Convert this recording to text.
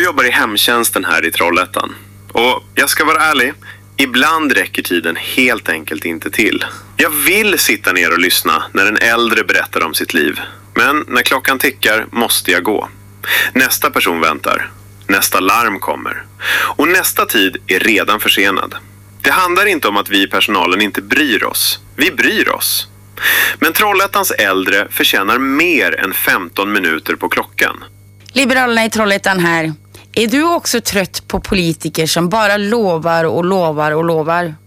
jobbar i hemtjänsten här i Trollhättan. Och jag ska vara ärlig, ibland räcker tiden helt enkelt inte till. Jag vill sitta ner och lyssna när en äldre berättar om sitt liv. Men när klockan tickar måste jag gå. Nästa person väntar. Nästa larm kommer. Och nästa tid är redan försenad. Det handlar inte om att vi i personalen inte bryr oss. Vi bryr oss. Men Trollhättans äldre förtjänar mer än 15 minuter på klockan. Liberalerna i Trollhättan här. Är du också trött på politiker som bara lovar och lovar och lovar?